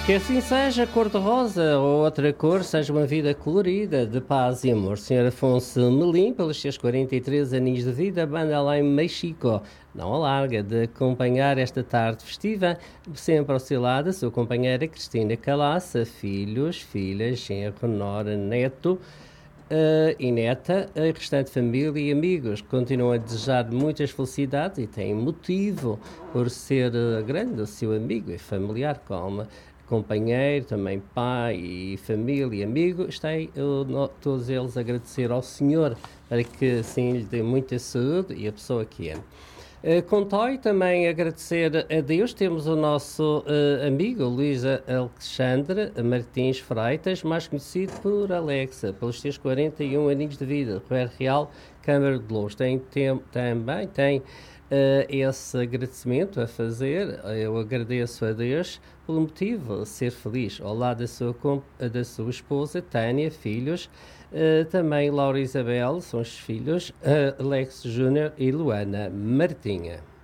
Que assim seja, cor-de-rosa ou outra cor, seja uma vida colorida, de paz e amor. Senhor Afonso Melim, pelos seus 43 aninhos de vida, banda lá em Mexico. Não alarga de acompanhar esta tarde festiva, sempre ao seu lado, a sua companheira Cristina Calaça, filhos, filhas, genro, nora, neto, e neta, a restante família e amigos continuam a desejar muitas felicidades e têm motivo por ser grande o seu amigo e familiar, como companheiro, também pai e família e amigo. Todos eles agradecer ao Senhor para que assim lhe dê muita saúde e a pessoa que é. Contói também agradecer a Deus, temos o nosso amigo Luís Alexandre Martins Freitas, mais conhecido por Alexa, pelos seus 41 aninhos de vida, Roberto Real, Câmara de Louros. Também tem esse agradecimento a fazer. Eu agradeço a Deus pelo motivo de ser feliz ao lado da sua esposa Tânia, filhos, também Laura e Isabel, são os filhos, Alex Júnior e Luana Martinha.